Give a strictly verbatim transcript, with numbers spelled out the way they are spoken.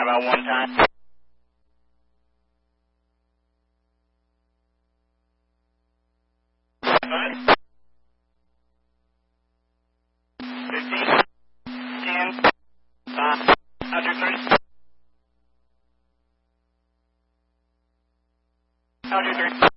about one time. fifteen, ten, five, I do three. I do three.